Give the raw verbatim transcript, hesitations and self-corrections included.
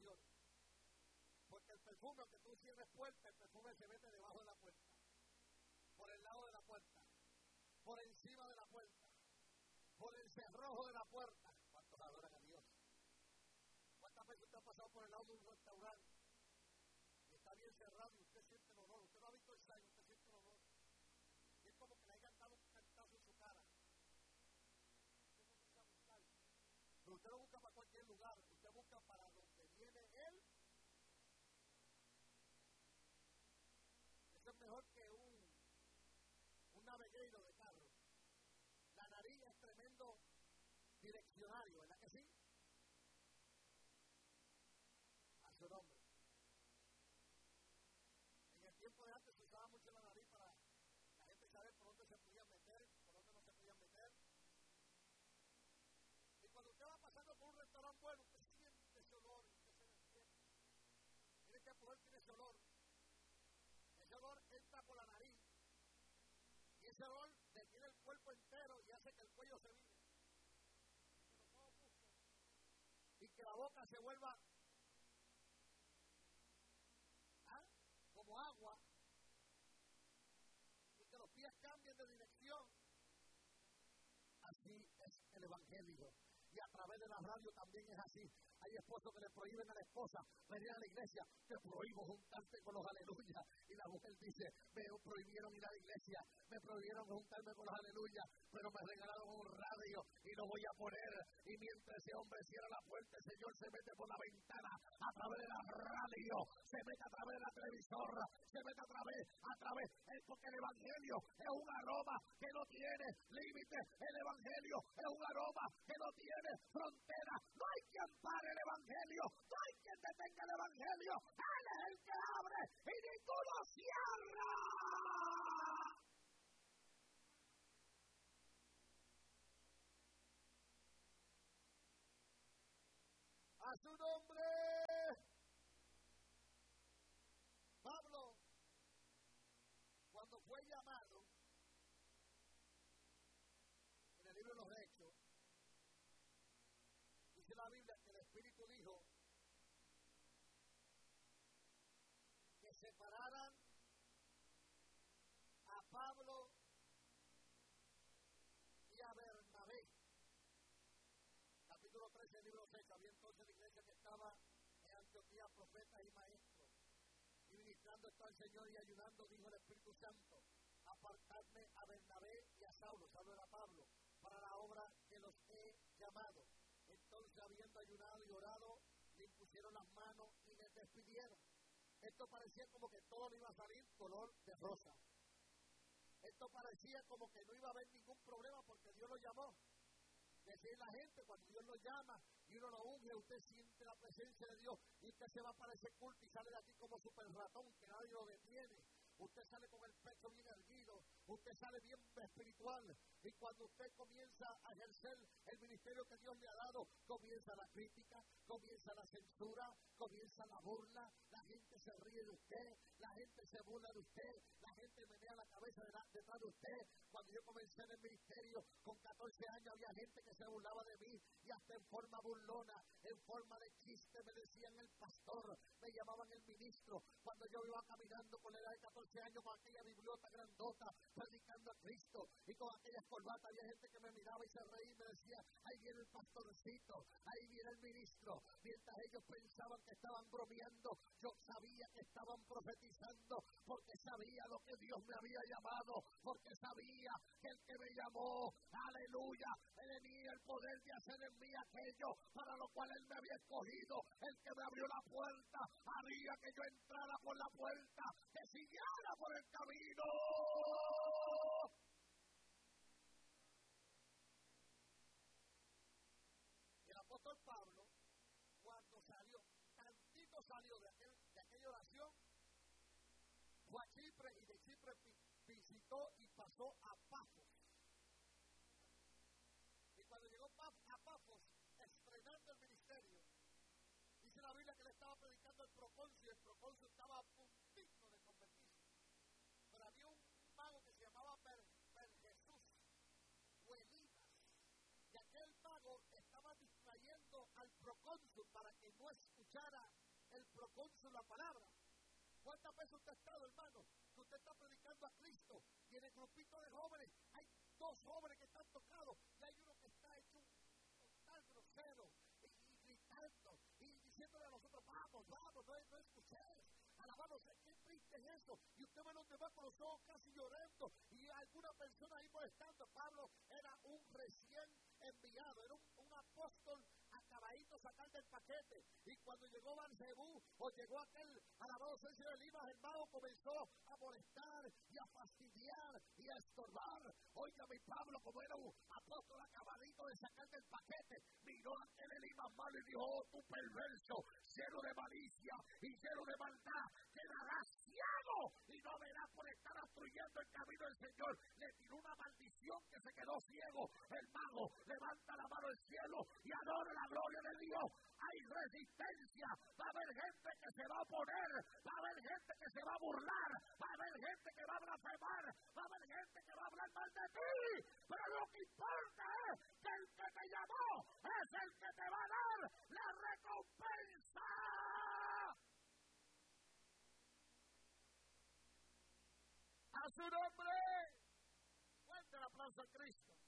habitaciones. Porque el perfume, aunque tú cierres puerta, el perfume se mete debajo de la puerta, por el lado de la puerta, por encima de la puerta, por el cerrojo de la puerta. ¿Cuántos adoran a Dios? ¿Cuántas veces usted ha pasado por el lado de un restaurante y está bien cerrado y usted siente el olor? Usted no ha visto el sign, usted siente el olor. Y es como que le hayan dado un cantazo en su cara. Usted comienza a buscar. Pero usted no busca para cualquier lugar, usted busca para donde viene él. Eso es mejor que un, un navegueiro de carro. La nariz es tremendo direccionario, ¿verdad que sí? A su nombre. En el tiempo de antes se usaba mucho la nariz para la gente saber por dónde se podían meter, por dónde no se podían meter. Y cuando usted va pasando por un restaurante bueno, usted siente ese olor, usted se despierta. Mire que poder tiene ese olor. Ese olor entra por la nariz y ese olor detiene el cuerpo entero y hace que el cuello se vire y que los ojos busquen y que la boca se vuelva ¿ah? como agua y que los pies cambien de dirección. Así es el evangelio. Y a través de la radio también es así. Hay esposos que le prohíben a la esposa venir a la iglesia. Te prohíbo juntarte con los aleluya. Y la mujer dice, me prohibieron ir a la iglesia, me prohibieron juntarme con los aleluya, pero me regalaron un radio y lo voy a poner. Y mientras ese hombre cierra la puerta, el Señor se mete por la ventana, a través de la radio, se mete a través de la televisora, se mete a través, a través, es porque el evangelio es un aroma que no tiene límite. El evangelio es un aroma que no tiene frontera. No hay quien pare el evangelio, no hay quien detenga el evangelio. Él es el que abre y ninguno cierra. A su nombre. Pablo, cuando fue llamado en el libro de los Hechos, dice la Biblia que el Espíritu dijo que separaran a Pablo y a Bernabé. Capítulo trece del libro de los Hechos. Había entonces la iglesia que estaba en Antioquía, profetas y maestros. Y ministrando estaba el Señor y ayudando, dijo el Espíritu Santo, apartadme a Bernabé y a Saulo, Saulo era Pablo, para la obra que los he llamado. Entonces, habiendo ayunado y orado, le impusieron las manos y les despidieron. Esto parecía como que todo le iba a salir color de rosa. Esto parecía como que no iba a haber ningún problema porque Dios lo llamó. Decir la gente, cuando Dios lo llama y uno lo unge, usted siente la presencia de Dios y usted se va para ese culto y sale de aquí como super ratón, que nadie lo detiene. Usted sale con el pecho bien erguido, usted sale bien espiritual, y cuando usted comienza a ejercer el ministerio que Dios le ha dado, comienza la crítica, comienza la censura, comienza la burla, la gente se ríe de usted, la gente se burla de usted, la gente menea la cabeza detrás de usted. Cuando yo comencé en el ministerio, con catorce años, había gente que se burlaba de mí, y hasta en forma burlona, en forma de chiste, me decían el pastor, me llamaban el ministro. Cuando yo iba caminando con la edad de catorce años, con aquella biblioteca grandota, predicando a Cristo, y con aquellas corbatas, había gente que me miraba y se reía y me decía, ahí viene el pastorcito, ahí viene el ministro. Mientras ellos pensaban que estaban bromeando, yo sabía que estaban profetizando, porque sabía lo que Dios me había llamado, porque sabía que el que me llamó, aleluya, él tenía el poder de hacer en mí aquello para lo cual él me había escogido. El que me abrió la puerta haría que yo entrara por la puerta, que siguiera por el camino. El apóstol Pablo, cuando salió, tantito salió de, aquel, de aquella oración, fue a Chipre, y de Chipre visitó y pasó a Pafos. Y cuando llegó a Pafos, estrenando el ministerio, dice la Biblia que él estaba predicando el procónsul, y el procónsul estaba a puntito de convertirse. Pero había un mago que se llamaba Per, Per Jesús, o Elimas, y aquel mago estaba distrayendo al procónsul para que no escuchara procónsul la palabra. ¿Cuántas veces usted ha estado, hermano, que usted está predicando a Cristo y en el grupito de jóvenes hay dos jóvenes que están tocados y hay uno que está hecho un total grosero y, y gritando y diciéndole a nosotros, vamos, vamos, no, no escuchéis, alabamos, qué triste es eso, y usted ve los demás con los ojos casi llorando y alguna persona ahí molestando. Pablo era un recién enviado, era un, un apóstol acabadito sacar del paquete, y cuando llegó Barzebú o llegó aquel alabado sea el Señor Elimas, hermano, comenzó a molestar y a fastidiar y a estorbar. Oiga, mi Pablo, como era un apóstol acabadito de sacar del paquete, miró a aquel Elimas malo y dijo, oh, tú perverso, lleno de malicia y lleno de maldad, quedarás ciego y no verás por estar obstruyendo el camino del Señor. Le tiró una maldición que se quedó ciego. El mago levanta la mano al cielo y adora la gloria de Dios. Hay resistencia, va a haber gente que se va a oponer, va a haber gente que se va a burlar, va a haber gente que va a blasfemar, va a haber gente que va a hablar mal de ti, pero lo que importa es que el que te llamó es el que te va a dar la recompensa. A su nombre, fuerte el aplauso a Cristo.